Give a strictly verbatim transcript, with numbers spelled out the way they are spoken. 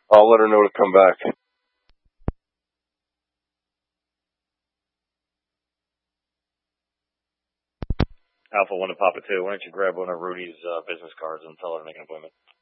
I'll let her know to come back. Alpha one to Papa two. Why don't you grab one of Rudy's uh, business cards and tell her to make an appointment?